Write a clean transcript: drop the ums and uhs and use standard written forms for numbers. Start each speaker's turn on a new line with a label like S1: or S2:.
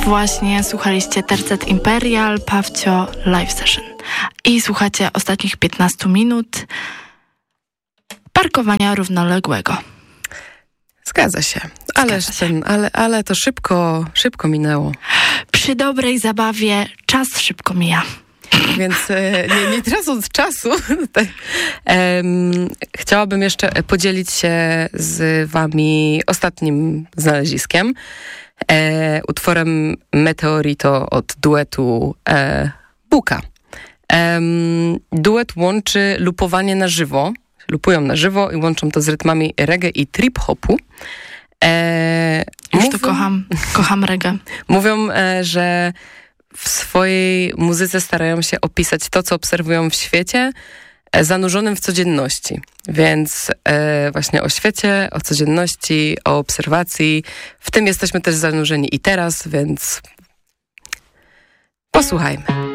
S1: Właśnie słuchaliście Tercet Imperial, Pawcio Live Session. I słuchacie ostatnich 15 minut parkowania równoległego.
S2: Zgadza się. Ale to szybko minęło.
S1: Przy dobrej zabawie czas szybko mija.
S2: Więc nie tracąc czasu, chciałabym jeszcze podzielić się z wami ostatnim znaleziskiem. Utworem Meteorito od duetu Buka. Duet łączy lupowanie na żywo. Lupują na żywo i łączą to z rytmami reggae i trip-hopu.
S1: To kocham reggae.
S2: Mówią, że w swojej muzyce starają się opisać to, co obserwują w świecie, zanurzonym w codzienności. Więc właśnie o świecie, o codzienności, o obserwacji. W tym jesteśmy też zanurzeni i teraz, więc posłuchajmy.